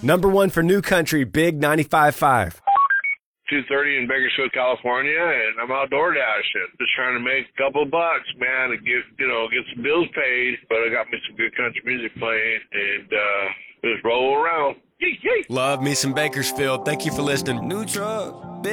Number one for new country, Big 95.5. 2:30 in Bakersfield, California, and I'm outdoor dashing. Just trying to make a couple bucks, man, and get some bills paid. But I got me some good country music playing, and just roll around. Love me some Bakersfield. Thank you for listening. New truck.